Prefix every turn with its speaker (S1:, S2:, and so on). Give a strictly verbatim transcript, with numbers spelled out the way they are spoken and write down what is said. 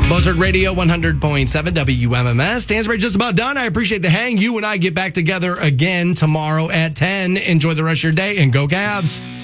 S1: Buzzard Radio one hundred point seven W M M S. Stansbury just about done. I appreciate the hang. You and I get back together again tomorrow at ten. Enjoy the rest of your day and go Cavs.